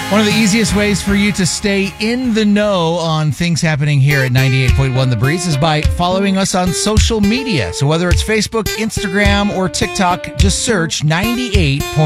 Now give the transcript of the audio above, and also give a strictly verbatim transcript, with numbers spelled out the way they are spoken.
One of the easiest ways for you to stay in the know on things happening here at ninety-eight point one The Breeze is by following us on social media. So whether it's Facebook, Instagram, or TikTok, just search ninety-eight point one